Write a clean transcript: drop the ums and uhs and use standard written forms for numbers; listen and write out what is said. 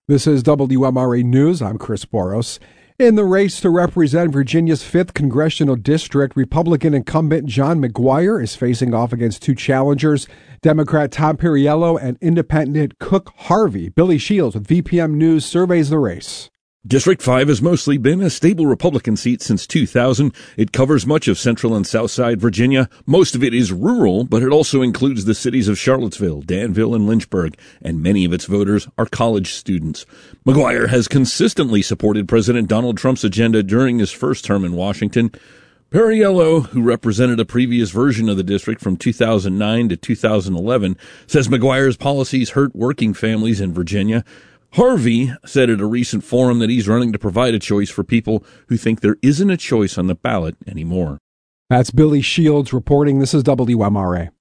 This is WMRA News. I'm Chris Boros. In the race to represent Virginia's 5th Congressional District, Republican incumbent John McGuire is facing off against two challengers, Democrat Tom Perriello and Independent Cook Harvey. Billy Shields with VPM News surveys the race. District 5 has mostly been a stable Republican seat since 2000. It covers much of central and south side Virginia. Most of it is rural, but it also includes the cities of Charlottesville, Danville, and Lynchburg, and many of its voters are college students. McGuire has consistently supported President Donald Trump's agenda during his first term in Washington. Perriello, who represented a previous version of the district from 2009 to 2011, says McGuire's policies hurt working families in Virginia. Harvey said at a recent forum that he's running to provide a choice for people who think there isn't a choice on the ballot anymore. That's Billy Shields reporting. This is WMRA.